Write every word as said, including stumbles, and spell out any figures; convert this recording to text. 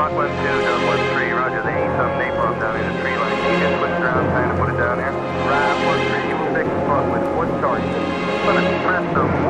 Hawk one two, Delta one three, roger. They need some napalm down in the tree line. Can you just switch around, trying to put it down there? Right, one three, you will fix the spot with one charge. But it's press them.